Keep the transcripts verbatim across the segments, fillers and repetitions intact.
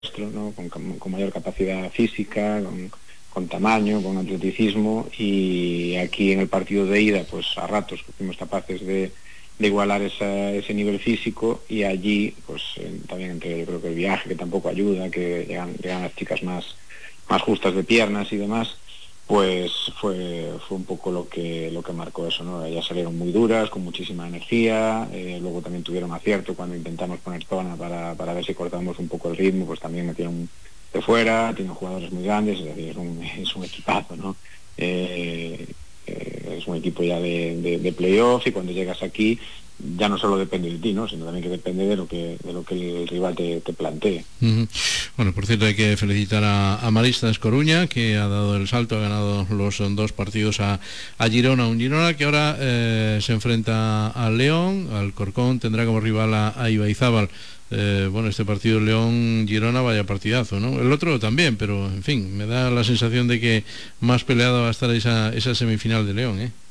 ¿no? Con, con mayor capacidad física, con, con tamaño, con atleticismo, y aquí en el partido de ida, pues a ratos fuimos capaces de, de igualar esa, ese nivel físico, y allí, pues eh, también entre yo creo que el viaje, que tampoco ayuda, que llegan, llegan las chicas más, más justas de piernas y demás, pues fue fue un poco lo que lo que marcó eso, ¿no? Ellas salieron muy duras, con muchísima energía, eh, luego también tuvieron acierto cuando intentamos poner zona para, para ver si cortamos un poco el ritmo, pues también metieron de fuera, tienen jugadores muy grandes, es decir, es un, es un equipazo, ¿no? Eh, eh, es un equipo ya de, de, de playoff, y cuando llegas aquí ya no solo depende de ti, ¿no? Sino también que depende de lo que de lo que el rival te, te plantee. Uh-huh. Bueno, por cierto, hay que felicitar a, a Maristas Coruña, que ha dado el salto, ha ganado los dos partidos a, a Girona, un Girona que ahora eh, se enfrenta al León, al Corcón, tendrá como rival a, a Ibaizábal. Eh, bueno, este partido León-Girona, vaya partidazo, ¿no? El otro también, pero en fin, me da la sensación de que más peleada va a estar esa, esa semifinal de León, ¿eh?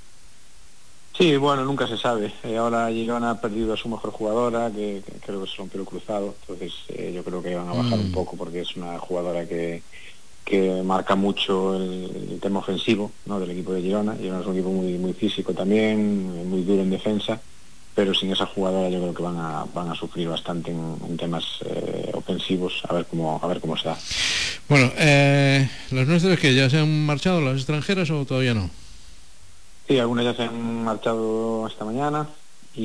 Sí, bueno, nunca se sabe. Eh, ahora Girona ha perdido a su mejor jugadora, que, que creo que se rompió el cruzado, entonces eh, yo creo que van a bajar mm. un poco, porque es una jugadora que, que marca mucho el, el tema ofensivo, ¿no?, del equipo de Girona. Girona es un equipo muy, muy físico también, muy duro en defensa, pero sin esa jugadora yo creo que van a, van a sufrir bastante en, en temas eh, ofensivos, a ver cómo, a ver cómo se da. Bueno, eh, ¿las nuestras que ya se han marchado, las extranjeras, o todavía no? Sí, algunas ya se han marchado esta mañana, y,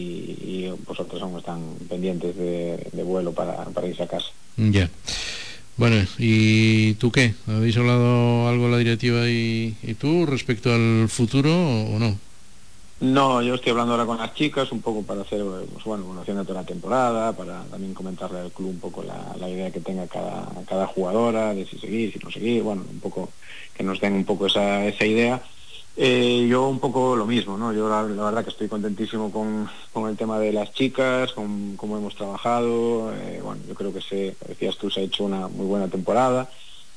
y vosotros aún están pendientes de, de vuelo para, para irse a casa. Ya. Yeah. Bueno, ¿y tú qué? ¿Habéis hablado algo la directiva y, y tú respecto al futuro o, o no? No, yo estoy hablando ahora con las chicas un poco para hacer, pues, bueno, evaluación de toda la temporada, para también comentarle al club un poco la, la idea que tenga cada, cada jugadora, de si seguir, si no seguir, bueno, un poco que nos den un poco esa, esa idea. Eh, yo un poco lo mismo, ¿no? Yo la, la verdad que estoy contentísimo con, con el tema de las chicas, con cómo hemos trabajado. Eh, bueno, yo creo que se, decías tú, se ha hecho una muy buena temporada,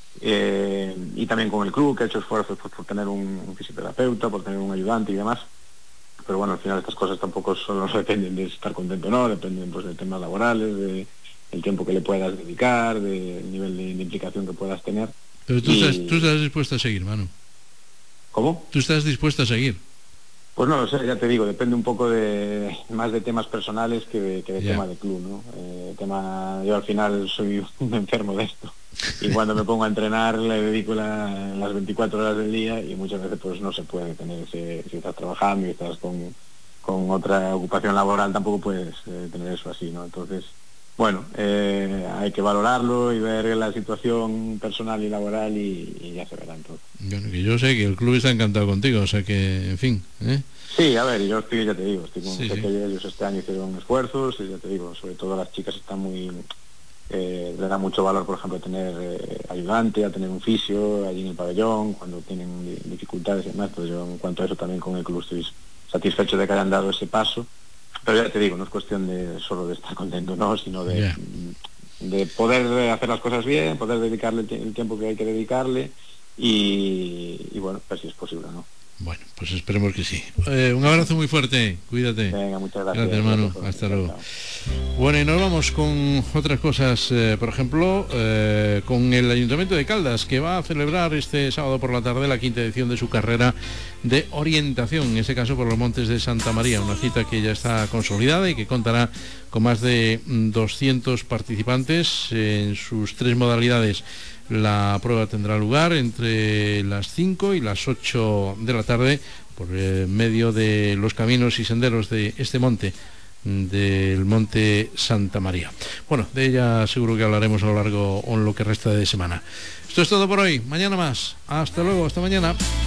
eh, y también con el club, que ha hecho esfuerzos por, por tener un, un fisioterapeuta, por tener un ayudante y demás. Pero bueno, al final estas cosas tampoco solo dependen de estar contento, no, dependen pues de temas laborales, de el tiempo que le puedas dedicar, del nivel de, de implicación que puedas tener. Pero tú, y... estás, tú estás dispuesto a seguir, Manu. ¿Cómo? ¿Tú estás dispuesto a seguir? Pues no lo sé, ya te digo, depende un poco de más de temas personales que de, que de yeah. tema de club, ¿no? Eh, tema, yo al final soy un enfermo de esto, y cuando me pongo a entrenar le dedico la, las veinticuatro horas del día, y muchas veces pues no se puede tener ese, si estás trabajando y estás con, con otra ocupación laboral, tampoco puedes eh, tener eso así, ¿no? Entonces, bueno, eh, hay que valorarlo y ver la situación personal y laboral, y, y ya se verá entonces. Bueno, que yo sé que el club está encantado contigo, o sea que, en fin, ¿eh? Sí, a ver, yo estoy, ya te digo, estoy con, sí, sé sí. que ellos este año hicieron esfuerzos, y ya te digo, sobre todo las chicas están muy, eh, le da mucho valor, por ejemplo, tener eh, ayudante, a tener un fisio allí en el pabellón, cuando tienen dificultades y demás. Pues yo, en cuanto a eso, también con el club estoy satisfecho de que hayan dado ese paso. Pero ya te digo, no es cuestión de solo de estar contento, no, sino de, yeah. de poder hacer las cosas bien, poder dedicarle el, el tiempo que hay que dedicarle, y, y bueno, pues si es posible, ¿no? Bueno, pues esperemos que sí. Eh, un abrazo muy fuerte, cuídate. Venga, muchas gracias. Gracias, hermano. Hasta luego. Bueno, y nos vamos con otras cosas, eh, por ejemplo, eh, con el Ayuntamiento de Caldas, que va a celebrar este sábado por la tarde la quinta edición de su carrera de orientación, en este caso por los Montes de Santa María, una cita que ya está consolidada y que contará con más de doscientos participantes en sus tres modalidades. La prueba tendrá lugar entre las cinco y las ocho de la tarde por eh, medio de los caminos y senderos de este monte, del Monte Santa María. Bueno, de ella seguro que hablaremos a lo largo o en lo que resta de semana. Esto es todo por hoy. Mañana más. Hasta luego, hasta mañana.